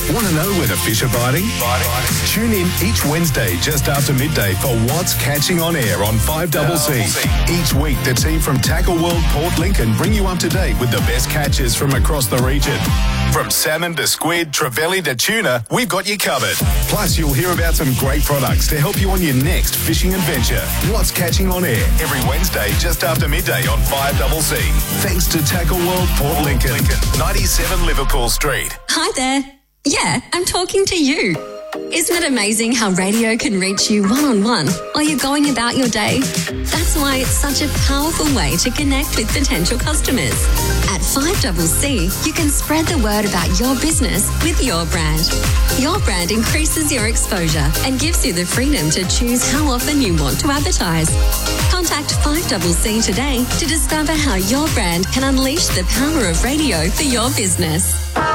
Want to know where the fish are biting? Tune in each Wednesday just after midday for What's Catching on Air on 5CC. Each week, the team from Tackle World Port Lincoln bring you up to date with the best catches from across the region. From salmon to squid, trevally to tuna, we've got you covered. Plus, you'll hear about some great products to help you on your next fishing adventure. What's Catching on Air every Wednesday just after midday on 5CC. Thanks to Tackle World Port Lincoln, 97 Liverpool Street. Hi there. Yeah, I'm talking to you. Isn't it amazing how radio can reach you one-on-one while you're going about your day? That's why it's such a powerful way to connect with potential customers. At 5CC, you can spread the word about your business with your brand. Your brand increases your exposure and gives you the freedom to choose how often you want to advertise. Contact 5CC today to discover how your brand can unleash the power of radio for your business.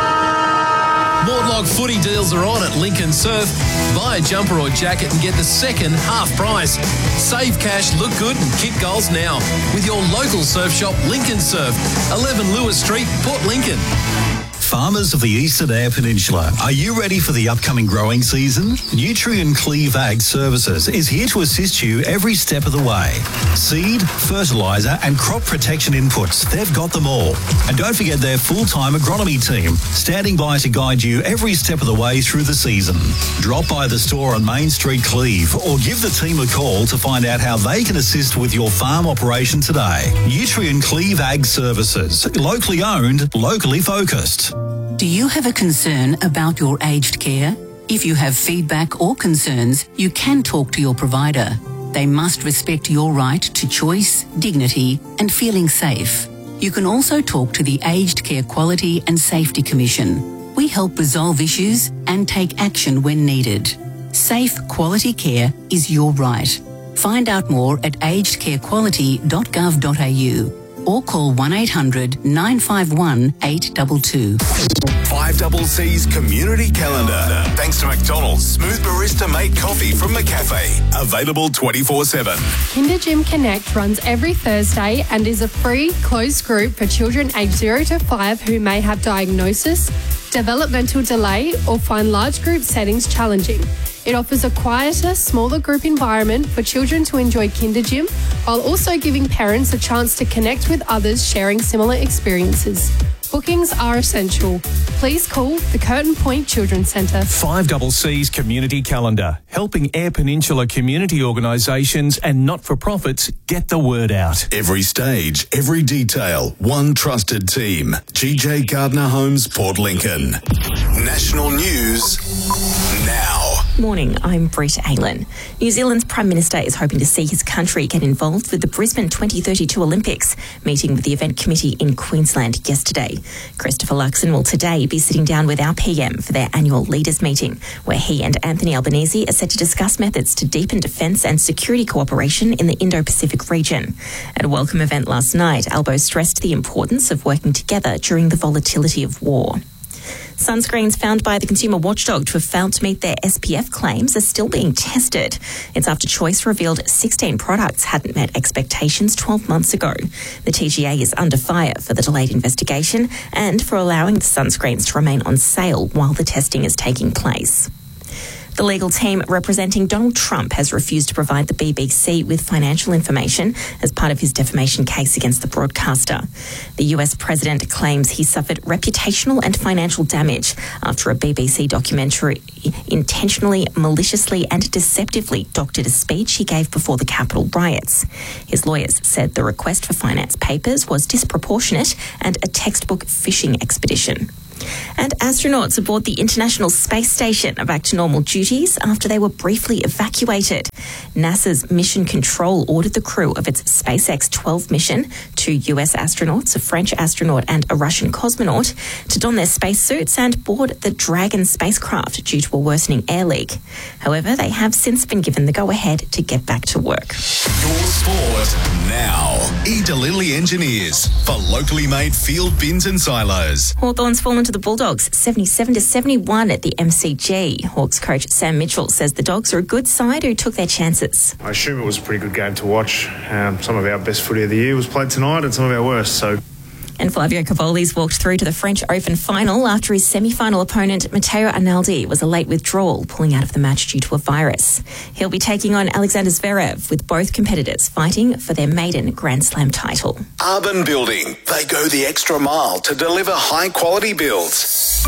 Mortlock footy deals are on at Lincoln Surf. Buy a jumper or jacket and get the second half price. Save cash, look good and kick goals now with your local surf shop, Lincoln Surf, 11 Lewis Street, Port Lincoln. Farmers of the Eastern Eyre Peninsula, are you ready for the upcoming growing season? Nutrien Cleave Ag Services is here to assist you every step of the way. Seed, fertiliser and crop protection inputs, they've got them all. And don't forget their full-time agronomy team, standing by to guide you every step of the way through the season. Drop by the store on Main Street, Cleave, or give the team a call to find out how they can assist with your farm operation today. Nutrien Cleave Ag Services, locally owned, locally focused. Do you have a concern about your aged care? If you have feedback or concerns, you can talk to your provider. They must respect your right to choice, dignity, and feeling safe. You can also talk to the Aged Care Quality and Safety Commission. We help resolve issues and take action when needed. Safe, quality care is your right. Find out more at agedcarequality.gov.au or call 1-800 951 822. 5CC's Community Calendar. Thanks to McDonald's Smooth Barista Made Coffee from McCafe. Available 24/7. Kinder Gym Connect runs every Thursday and is a free closed group for children aged 0 to 5 who may have diagnosis, developmental delay or find large group settings challenging. It offers a quieter, smaller group environment for children to enjoy Kinder Gym while also giving parents a chance to connect with others sharing similar experiences. Bookings are essential. Please call the Curtin Point Children's Centre. 5CC's Community Calendar, helping Eyre Peninsula community organisations and not-for-profits get the word out. Every stage, every detail, one trusted team. GJ Gardner Homes, Port Lincoln. National news now. Morning, I'm Brett Aylan. New Zealand's Prime Minister is hoping to see his country get involved with the Brisbane 2032 Olympics, meeting with the event committee in Queensland yesterday. Christopher Luxon will today be sitting down with our PM for their annual leaders meeting, where he and Anthony Albanese are set to discuss methods to deepen defence and security cooperation in the Indo-Pacific region. At a welcome event last night, Albo stressed the importance of working together during the volatility of war. Sunscreens found by the consumer watchdog to have failed to meet their SPF claims are still being tested. It's after Choice revealed 16 products hadn't met expectations 12 months ago. The TGA is under fire for the delayed investigation and for allowing the sunscreens to remain on sale while the testing is taking place. The legal team representing Donald Trump has refused to provide the BBC with financial information as part of his defamation case against the broadcaster. The US president claims he suffered reputational and financial damage after a BBC documentary intentionally, maliciously and deceptively doctored a speech he gave before the Capitol riots. His lawyers said the request for finance papers was disproportionate and a textbook fishing expedition. And astronauts aboard the International Space Station are back to normal duties after they were briefly evacuated. NASA's Mission Control ordered the crew of its SpaceX 12 mission, 2 US astronauts, a French astronaut and a Russian cosmonaut, to don their spacesuits and board the Dragon spacecraft due to a worsening air leak. However, they have since been given the go-ahead to get back to work. Your sport now. E-Delilly Engineers for locally made field bins and silos. Hawthorn's fallen to the Bulldogs 77-71 at the MCG. Hawks coach Sam Mitchell says the Dogs are a good side who took their chances. I assume it was a pretty good game to watch. Some of our best footy of the year was played tonight and some of our worst, so And Flavio Cavoli's walked through to the French Open final after his semi-final opponent, Matteo Arnaldi, was a late withdrawal, pulling out of the match due to a virus. He'll be taking on Alexander Zverev, with both competitors fighting for their maiden Grand Slam title. Arbon Building. They go the extra mile to deliver high-quality builds.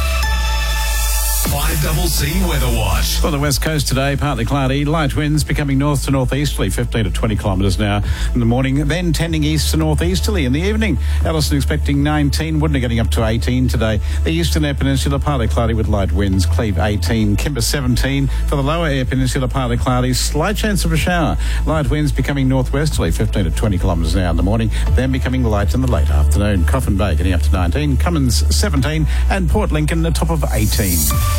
5CC Weather Watch. For the west coast today, partly cloudy, light winds becoming north to northeasterly, 15 to 20 kilometres an hour in the morning, then tending east to northeasterly in the evening. Ellison expecting 19, Woodner getting up to 18 today. The eastern air peninsula partly cloudy with light winds, Cleve 18, Kimber 17. For the lower air peninsula, partly cloudy, slight chance of a shower. Light winds becoming northwesterly, 15 to 20 kilometres an hour in the morning, then becoming light in the late afternoon. Coffin Bay getting up to 19, Cummins 17, and Port Lincoln the top of 18.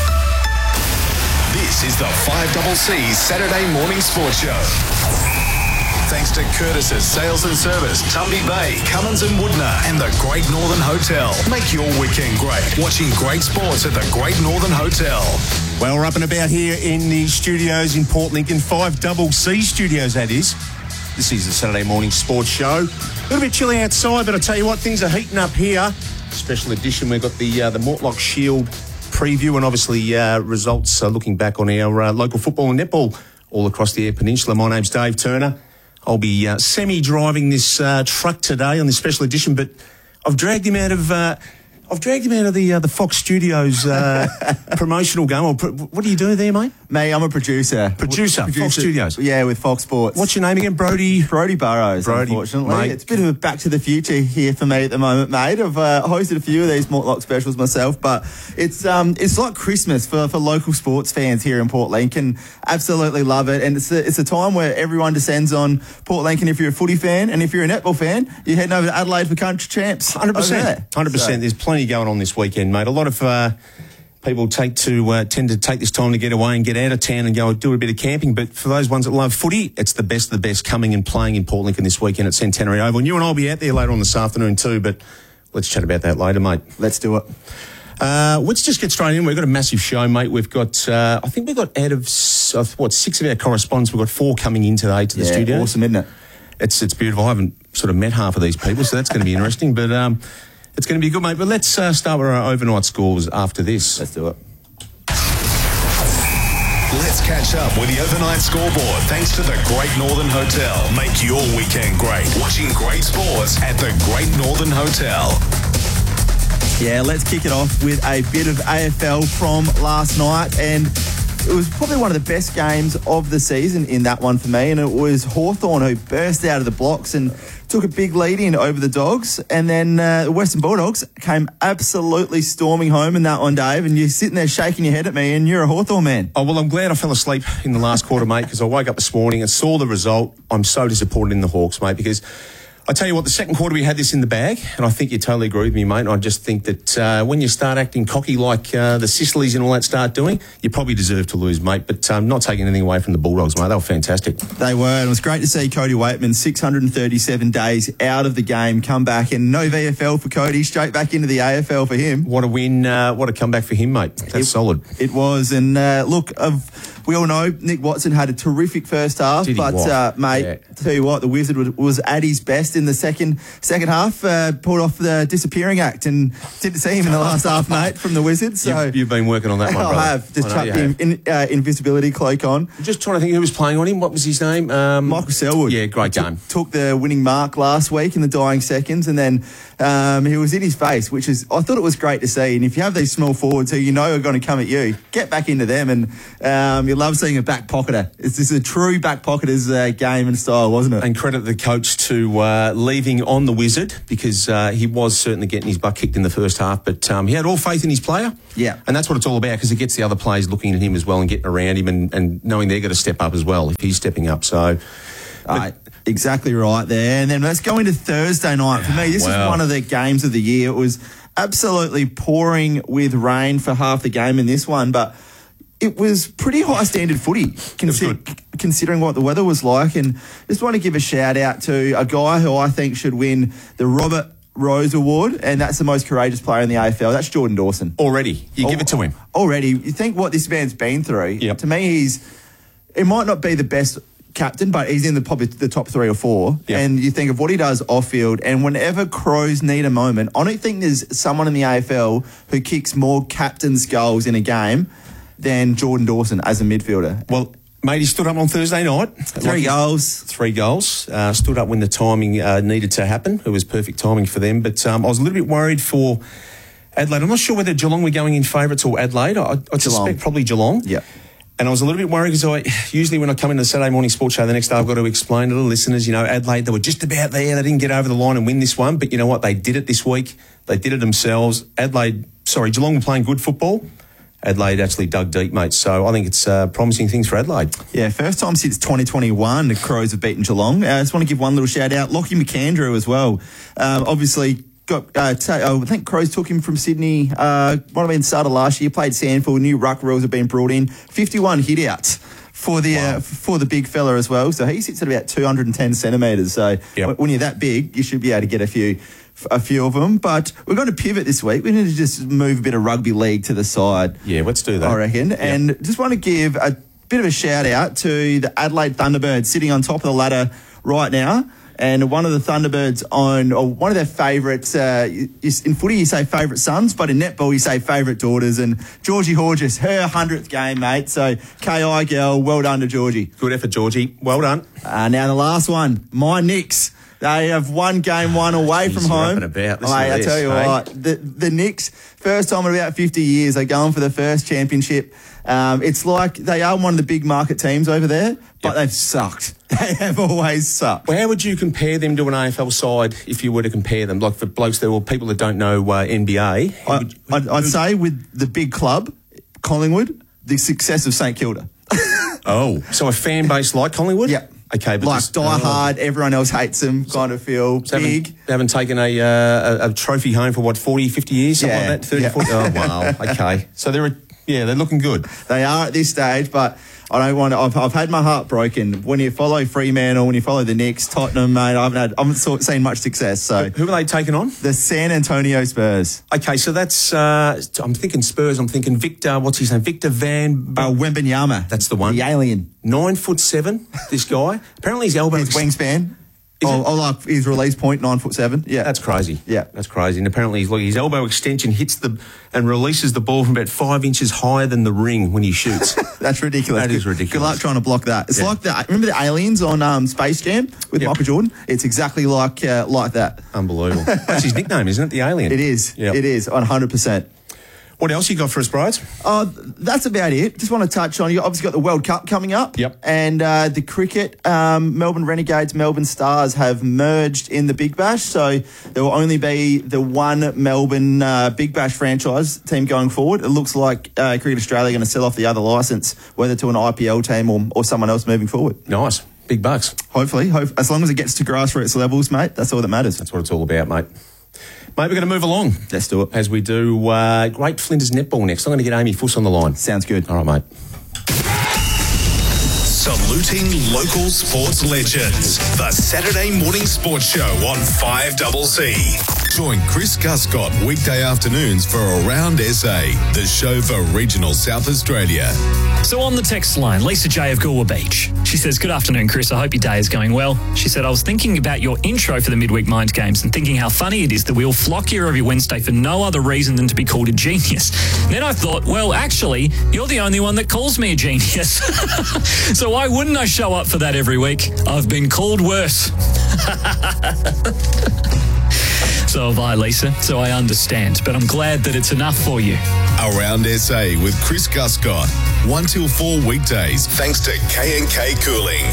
This is the 5CC Saturday Morning Sports Show. Thanks to Curtis's Sales and Service, Tumby Bay, Cummins and Woodner, and the Great Northern Hotel. Make your weekend great. Watching great sports at the Great Northern Hotel. Well, we're up and about here in the studios in Port Lincoln, 5CC studios, that is. This is the Saturday Morning Sports Show. A little bit chilly outside, but I tell you what, things are heating up here. Special edition, we've got the Mortlock Shield preview and obviously results looking back on our local football and netball all across the Eyre Peninsula. My name's Dave Turner. I'll be semi-driving this truck today on this special edition, but I've dragged him out of the Fox Studios promotional game. What do you do there, mate? Me, I'm a producer. Producer, Fox Studios. Yeah, with Fox Sports. What's your name again? Brody Burrows, unfortunately. Mate. It's a bit of a back to the future here for me at the moment, mate. I've hosted a few of these Mortlock specials myself, but it's like Christmas for local sports fans here in Port Lincoln. Absolutely love it. And it's a time where everyone descends on Port Lincoln if you're a footy fan, and if you're a netball fan, you're heading over to Adelaide for country champs. 100%. 100%. So, there's plenty going on this weekend, mate. A lot of people tend to take this time to get away and get out of town and go do a bit of camping. But for those ones that love footy, it's the best of the best coming and playing in Port Lincoln this weekend at Centenary Oval. And you and I'll be out there later on this afternoon too, but let's chat about that later, mate. Let's do it. Let's just get straight in. We've got a massive show, mate. We've got, I think we've got out of, 6 of our correspondents, we've got 4 coming in today to the studio. Awesome, isn't it? It's beautiful. I haven't sort of met half of these people, so that's going to be interesting. But it's going to be good, mate. But let's start with our overnight scores after this. Let's do it. Let's catch up with the overnight scoreboard thanks to the Great Northern Hotel. Make your weekend great. Watching great sports at the Great Northern Hotel. Yeah, let's kick it off with a bit of AFL from last night, and it was probably one of the best games of the season in that one for me, and it was Hawthorn who burst out of the blocks and took a big lead in over the Dogs, and then the Western Bulldogs came absolutely storming home in that one, Dave, and you're sitting there shaking your head at me, and you're a Hawthorn man. Oh, well, I'm glad I fell asleep in the last quarter, mate, because I woke up this morning and saw the result. I'm so disappointed in the Hawks, mate, because I tell you what, the second quarter we had this in the bag, and I think you totally agree with me, mate. I just think that when you start acting cocky like the Sicilies and all that start doing, you probably deserve to lose, mate. But not taking anything away from the Bulldogs, mate. They were fantastic. They were, and it was great to see Cody Waitman, 637 days out of the game, come back, and no VFL for Cody, straight back into the AFL for him. What a win, what a comeback for him, mate. That's solid. It was, and look, we all know Nick Watson had a terrific first half, but mate, tell you what, the Wizard was at his best in the second half. Pulled off the disappearing act, and didn't see him in the last half, mate, from the Wizard. So you've been working on that, my brother. I have just chucked the invisibility cloak on. I'm just trying to think who was playing on him. What was his name? Michael Selwood. Yeah, great game. Took the winning mark last week in the dying seconds, and then he was in his face, which is, I thought it was great to see. And if you have these small forwards who you know are going to come at you, get back into them, and you love seeing a back pocketer. This is a true back pocketer's game and style, wasn't it? And credit the coach to leaving on the Wizard, because he was certainly getting his butt kicked in the first half, but he had all faith in his player. Yeah. And that's what it's all about, because it gets the other players looking at him as well and getting around him and knowing they're going to step up as well if he's stepping up. So, exactly right there. And then let's go into Thursday night. For me, this is one of the games of the year. It was absolutely pouring with rain for half the game in this one, but it was pretty high standard footy considering what the weather was like. And just want to give a shout out to a guy who I think should win the Robert Rose Award, and that's the most courageous player in the AFL. That's Jordan Dawson. Already. You give it to him. Already. You think what this man's been through. Yep. To me, it might not be the best captain, but he's in probably the top 3 or 4. Yeah. And you think of what he does off field, and whenever Crows need a moment, I don't think there's someone in the AFL who kicks more captain's goals in a game than Jordan Dawson as a midfielder. Well, mate, he stood up on Thursday night. 3 goals. 3 goals. Stood up when the timing needed to happen. It was perfect timing for them. But I was a little bit worried for Adelaide. I'm not sure whether Geelong were going in favourites or Adelaide. I suspect probably Geelong. Yeah. And I was a little bit worried because usually when I come into the Saturday morning sports show the next day, I've got to explain to the listeners, Adelaide, they were just about there. They didn't get over the line and win this one. But you know what? They did it this week. They did it themselves. Geelong were playing good football. Adelaide actually dug deep, mate. So I think it's promising things for Adelaide. Yeah, first time since 2021 the Crows have beaten Geelong. I just want to give one little shout out. Lockie McAndrew as well. Obviously, I think Crows took him from Sydney. Might have been started last year. Played Sandford. New ruck rules have been brought in. 51 hit-outs for the big fella as well. So he sits at about 210 centimetres. So when you're that big, you should be able to get a few of them. But we're going to pivot this week. We need to just move a bit of rugby league to the side. Yeah, let's do that. I reckon. Yep. And just want to give a bit of a shout out to the Adelaide Thunderbirds sitting on top of the ladder right now. And one of the Thunderbirds one of their favourites, in footy you say favourite sons, but in netball you say favourite daughters. And Georgie Horgis, her 100th game, mate. So KI girl, well done to Georgie. Good effort, Georgie. Well done. Now the last one, my Knicks. They have one game one away from home. I tell you what, the Knicks, first time in about 50 years, they're going for the first championship. It's like they are one of the big market teams over there, but they've sucked. They have always sucked. Well, how would you compare them to an AFL side if you were to compare them? Like for blokes there or people that don't know NBA? I'd say with the big club, Collingwood, the success of St Kilda. So a fan base like Collingwood? Yeah. Okay, but like die hard, everyone else hates them, kind of feel big. They haven't taken a trophy home for 40, 50 years, something like that? 30, 40? Oh, wow. Okay. So they're looking good. They are at this stage, but I don't want to. I've had my heart broken when you follow Fremantle, when you follow the Knicks, Tottenham, mate. I haven't seen much success. So who are they taking on? The San Antonio Spurs. Okay, so that's. I'm thinking Spurs. I'm thinking Victor. What's his name? Victor Van Wembanyama. That's the one. The alien. 9'7". This guy. Apparently his elbow. His wingspan. Like his release point, 9'7". Yeah, that's crazy. Yeah, that's crazy. And apparently, his elbow extension hits and releases the ball from about 5 inches higher than the ring when he shoots. That's ridiculous. That is ridiculous. Good luck trying to block that. It's like remember the aliens on Space Jam with Michael Jordan? It's exactly like that. Unbelievable. That's his nickname, isn't it? The alien. It is. Yep. It is 100%. What else you got for us, Brides? That's about it. Just want to touch on, you obviously got the World Cup coming up. Yep. And the cricket, Melbourne Renegades, Melbourne Stars have merged in the Big Bash. So there will only be the one Melbourne Big Bash franchise team going forward. It looks like Cricket Australia are going to sell off the other licence, whether to an IPL team or someone else moving forward. Nice. Big bucks. Hopefully. As long as it gets to grassroots levels, mate, that's all that matters. That's what it's all about, mate. Mate, we're going to move along. Let's do it. As we do Great Flinders Netball next. I'm going to get Amy Fuss on the line. Sounds good. All right, mate. Saluting local sports legends. The Saturday Morning Sports Show on 5CC. Join Chris Guscott weekday afternoons for Around SA, the show for regional South Australia. So on the text line, Lisa J of Goolwa Beach. She says, good afternoon, Chris. I hope your day is going well. She said, I was thinking about your intro for the Midweek Mind Games and thinking how funny it is that we all flock here every Wednesday for no other reason than to be called a genius. Then I thought, well, actually, you're the only one that calls me a genius. So why wouldn't I show up for that every week? I've been called worse. So have I, Lisa. So I understand. But I'm glad that it's enough for you. Around SA with Chris Guscott. 1 till 4 weekdays. Thanks to K&K Cooling.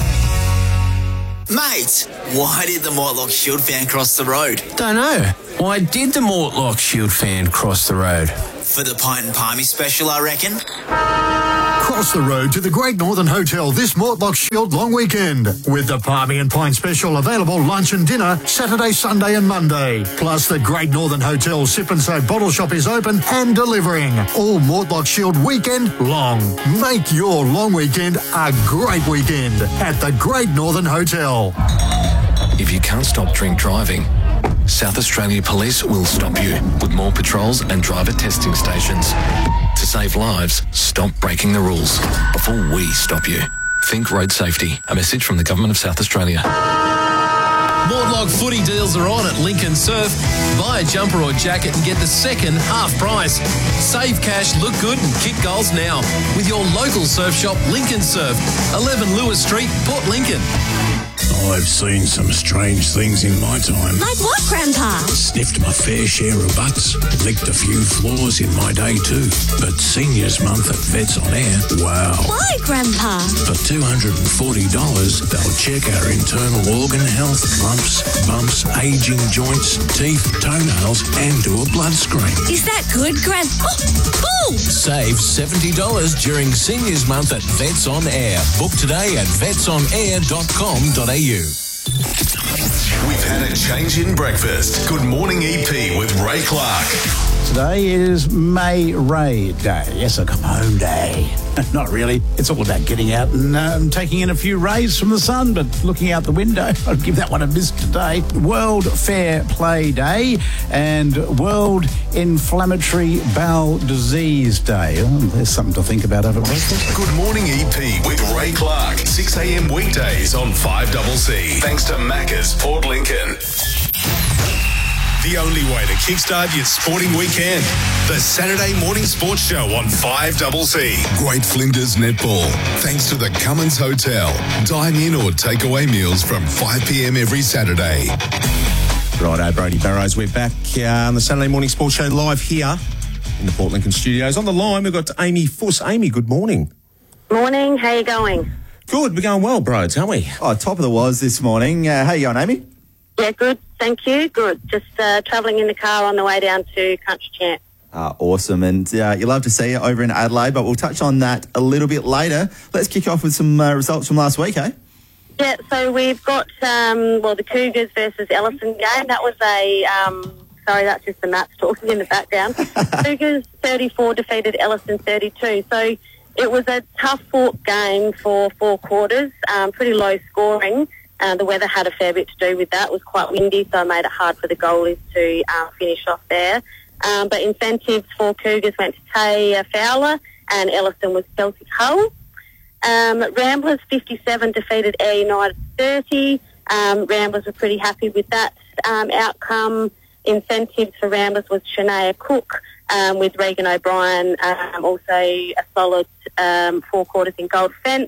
Mate, why did the Mortlock Shield fan cross the road? Don't know. Why did the Mortlock Shield fan cross the road? For the Pint and Palmy special, I reckon. Cross the road to the Great Northern Hotel this Mortlock Shield long weekend with the Palmy and Pint special available lunch and dinner Saturday, Sunday and Monday. Plus the Great Northern Hotel Sip and Soap bottle shop is open and delivering all Mortlock Shield weekend long. Make your long weekend a great weekend at the Great Northern Hotel. If you can't stop drink driving, South Australia Police will stop you with more patrols and driver testing stations. To save lives, stop breaking the rules before we stop you. Think road safety. A message from the Government of South Australia. Mortlock footy deals are on at Lincoln Surf. Buy a jumper or jacket and get the second half price. Save cash, look good and kick goals now with your local surf shop, Lincoln Surf, 11 Lewis Street, Port Lincoln. I've seen some strange things in my time. Like what, Grandpa? Sniffed my fair share of butts, licked a few floors in my day too. But Seniors Month at Vets on Air, wow. Why, Grandpa? For $240, they'll check our internal organ health, lumps, bumps, aging joints, teeth, toenails, and do a blood screen. Is that good, Grandpa? Oh, Save $70 during Seniors Month at Vets on Air. Book today at vetsonair.com.au. We've had a change in breakfast. Good morning, EP with Ray Clark. Today is May Ray Day. Yes, a come home day. Not really. It's all about getting out and taking in a few rays from the sun, but looking out the window, I'll give that one a miss today. World Fair Play Day and World Inflammatory Bowel Disease Day. Oh, there's something to think about over breakfast. Good morning, EP with Ray Clark. 6 a.m. weekdays on 5CC. Thanks to Macca's Port Lincoln. The only way to kickstart your sporting weekend. The Saturday Morning Sports Show on 5CC. Great Flinders Netball. Thanks to the Cummins Hotel. Dine in or take away meals from 5 p.m. every Saturday. Righto, Brody Barrows. We're back on the Saturday Morning Sports Show live here in the Port Lincoln studios. On the line, we've got Amy Fuss. Amy, good morning. Morning. How you going? Good. We're going well, Broads, aren't we? Oh, top of the was this morning. How you going, Amy? Yeah, good. Thank you. Good. Just travelling in the car on the way down to Country Champ. Awesome. And you love to see you over in Adelaide, but we'll touch on that a little bit later. Let's kick off with some results from last week, eh? Yeah, so we've got, the Cougars versus Ellison game. That was sorry, that's just the maps talking in the background. Cougars 34 defeated Ellison 32. So it was a tough-fought game for 4 quarters, pretty low scoring. The weather had a fair bit to do with that. It was quite windy, so it made it hard for the goalies to finish off there. But incentives for Cougars went to Tay Fowler, and Ellison was Celtic Hull. Ramblers 57 defeated Air United 30. Ramblers were pretty happy with that outcome. Incentives for Ramblers was Shania Cook with Regan O'Brien, also a solid 4 quarters in gold fence.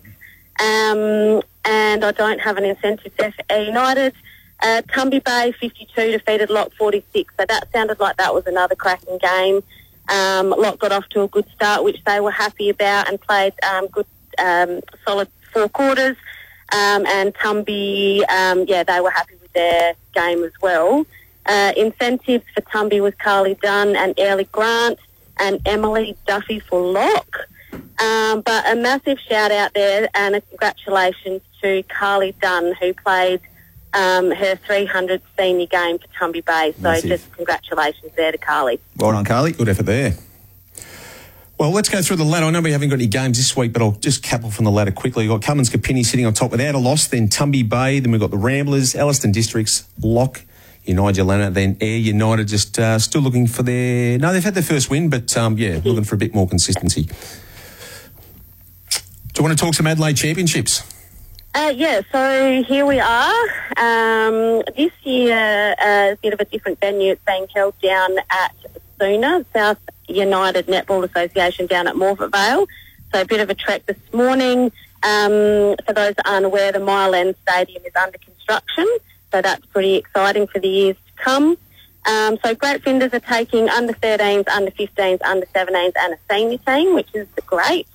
And I don't have an incentive there for Air United. Tumby Bay 52 defeated Lock 46, so that sounded like that was another cracking game. Lock got off to a good start, which they were happy about, and played good, solid 4 quarters. And Tumby, they were happy with their game as well. Incentives for Tumby was Carly Dunn and Airlie Grant and Emily Duffy for Lock. But a massive shout out there and a congratulations to Carly Dunn, who played her 300th senior game for Tumby Bay. So Massive. Just congratulations there to Carly. Well done, Carly. Good effort there. Well, let's go through the ladder. I know we haven't got any games this week, but I'll just cap off from the ladder quickly. We've got Cummins Kapini sitting on top without a loss, then Tumby Bay, then we've got the Ramblers, Elliston Districts, Lock, United Lana, then Air United just still looking for their... No, they've had their first win, but looking for a bit more consistency. Do you want to talk some Adelaide Championships? So here we are. This year, a bit of a different venue. It's being held down at Sooner, South United Netball Association down at Morfett Vale. So a bit of a trek this morning. For those that aren't aware, the Mile End Stadium is under construction, so that's pretty exciting for the years to come. So Great Flinders are taking under 13s, under 15s, under 17s and a senior team, which is great.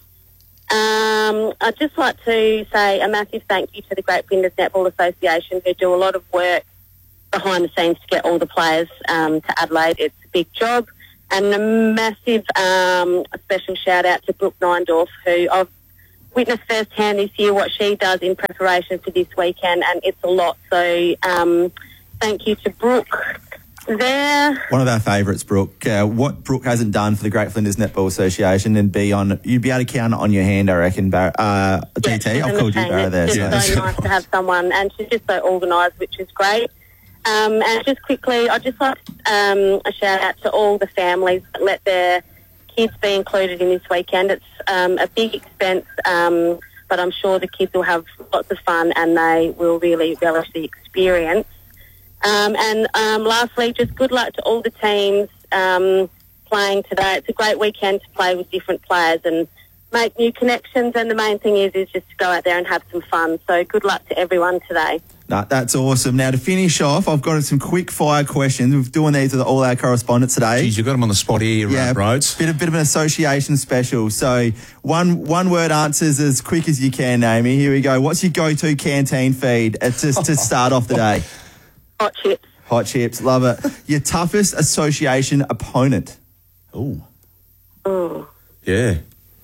I'd just like to say a massive thank you to the Great Flinders Netball Association, who do a lot of work behind the scenes to get all the players to Adelaide. It's a big job. And a massive special shout out to Brooke Neindorf, who I've witnessed firsthand this year what she does in preparation for this weekend, and it's a lot. So thank you to Brooke there. One of our favourites, Brooke. What Brooke hasn't done for the Great Flinders Netball Association, and you'd be able to count it on your hand, I reckon, GT. I've called you Barra there. It's just so nice to have someone, and she's just so organised, which is great. And just quickly, I'd just like a shout out to all the families that let their kids be included in this weekend. It's a big expense but I'm sure the kids will have lots of fun and they will really relish the experience. And lastly, just good luck to all the teams playing today. It's a great weekend to play with different players and make new connections, and the main thing is just to go out there and have some fun. So good luck to everyone today. No, that's awesome. Now, to finish off, I've got some quick-fire questions. We're doing these with all our correspondents today. Geez, you've got them on the spot here, Rhodes. Bit of an association special. So one-word answers as quick as you can, Amy. Here we go. What's your go-to canteen feed to start off the day? Hot chips. Hot chips, love it. Your toughest association opponent? Ooh. Oh. Yeah.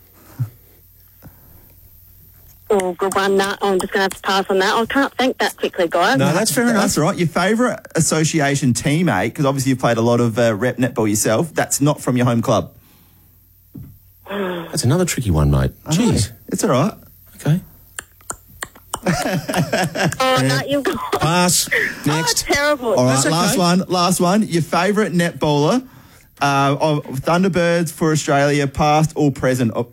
Oh, good one. No, I'm just going to have to pass on that. I can't think that quickly, guys. No, that's fair enough. That's right. Your favourite association teammate, because obviously you've played a lot of rep netball yourself, that's not from your home club. That's another tricky one, mate. Jeez. It's all right. Okay. Oh, no, you've got... Pass. Next. Oh, terrible. All right, last one. Your favourite netballer of Thunderbirds for Australia, past or present? Oh.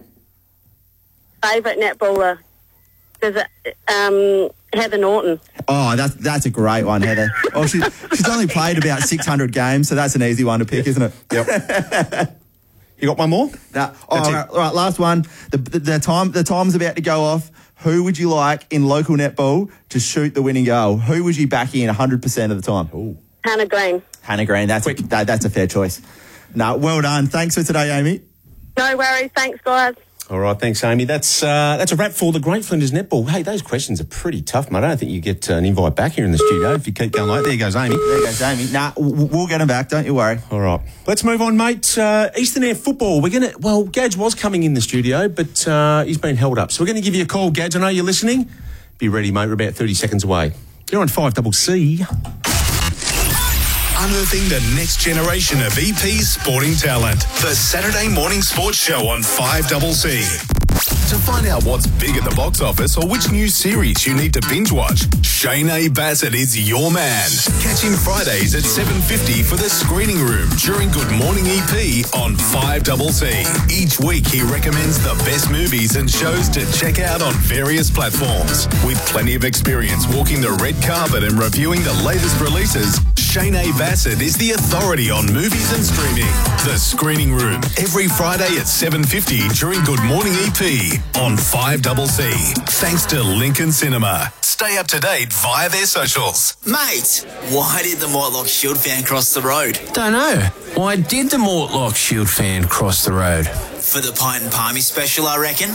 Favourite netballer? There's Heather Norton. Oh, that's a great one, Heather. Oh, she's only played about 600 games, so that's an easy one to pick, isn't it? Yep. You got one more? No. All right, last one. The time's about to go off. Who would you like in local netball to shoot the winning goal? Who would you back in 100% of the time? Ooh. Hannah Green. Hannah Green. That's a fair choice. No, well done. Thanks for today, Amy. No worries. Thanks, guys. All right, thanks, Amy. That's a wrap for the Great Flinders Netball. Hey, those questions are pretty tough, mate. I don't think you get an invite back here in the studio if you keep going like that. There goes Amy. There goes Amy. Nah, we'll get them back. Don't you worry. All right. Let's move on, mate. Eastern Air football. Gadge was coming in the studio, but he's been held up. So we're going to give you a call, Gadge. I know you're listening. Be ready, mate. We're about 30 seconds away. You're on 5CC. Unearthing the next generation of EP sporting talent. The Saturday Morning Sports Show on 5CC. To find out what's big at the box office or which new series you need to binge watch, Shane A. Bassett is your man. Catch him Fridays at 7:50 for the screening room during Good Morning EP on 5CC. Each week he recommends the best movies and shows to check out on various platforms. With plenty of experience walking the red carpet and reviewing the latest releases, Shane A. Bassett is the authority on movies and streaming. The Screening Room, every Friday at 7:50 during Good Morning EP on 5CC. Thanks to Lincoln Cinema. Stay up to date via their socials. Mate, why did the Mortlock Shield fan cross the road? Don't know. Why did the Mortlock Shield fan cross the road? For the Pint and Palmy special, I reckon.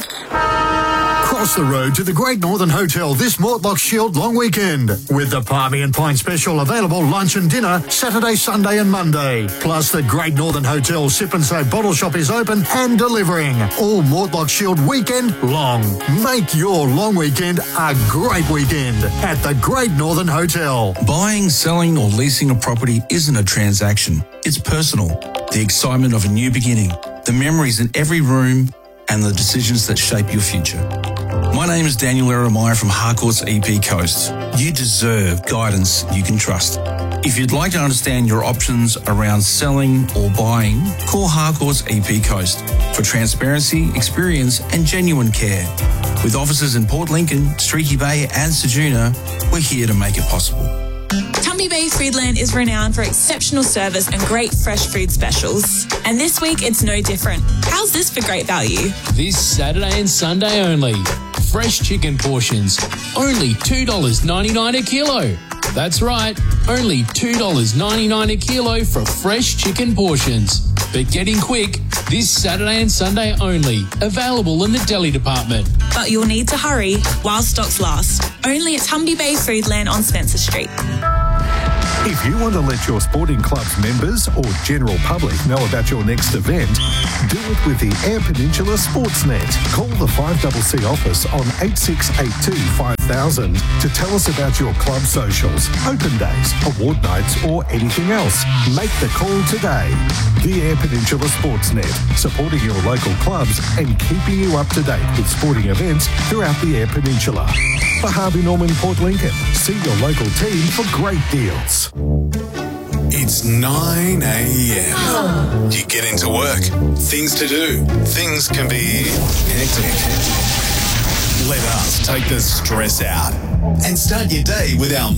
Cross the road to the Great Northern Hotel this Mortlock Shield long weekend with the Palmy and Pint special available lunch and dinner Saturday, Sunday and Monday. Plus the Great Northern Hotel Sip and Save bottle shop is open and delivering all Mortlock Shield weekend long. Make your long weekend a great weekend at the Great Northern Hotel. Buying, selling or leasing a property isn't a transaction. It's personal. The excitement of a new beginning, the memories in every room and the decisions that shape your future. My name is Daniel Eremire from Harcourts EP Coast. You deserve guidance you can trust. If you'd like to understand your options around selling or buying, call Harcourts EP Coast for transparency, experience and genuine care. With offices in Port Lincoln, Streaky Bay and Ceduna, we're here to make it possible. Tumby Bay Foodland is renowned for exceptional service and great fresh food specials. And this week, it's no different. How's this for great value? This Saturday and Sunday only. Fresh chicken portions, only $2.99 a kilo. That's right, only $2.99 a kilo for fresh chicken portions. But getting quick, this Saturday and Sunday only. Available in the deli department. But you'll need to hurry while stocks last. Only at Tumby Bay Foodland on Spencer Street. If you want to let your sporting club's members or general public know about your next event, do it with the Eyre Peninsula Sportsnet. Call the 5CC office on 8682 5000 to tell us about your club socials, open days, award nights or anything else. Make the call today. The Eyre Peninsula Sportsnet, supporting your local clubs and keeping you up to date with sporting events throughout the Eyre Peninsula. For Harvey Norman Port Lincoln, see your local team for great deals. It's 9 a.m. You get into work. Things to do. Things can be hectic. Let us take the stress out and start your day with our